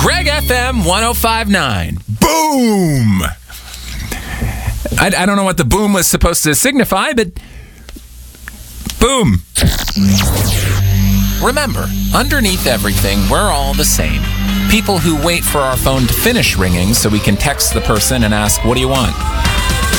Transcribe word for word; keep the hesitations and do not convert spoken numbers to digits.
Greg F M one oh five point nine. Boom! I, I don't know what the boom was supposed to signify, but boom. Remember, underneath everything, we're all the same. People who wait for our phone to finish ringing so we can text the person and ask, what do you want?